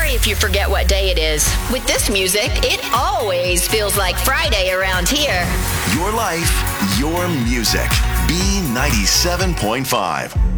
sorry if you forget what day it is. With this music, it always feels like Friday around here. Your life, your music. B97.5.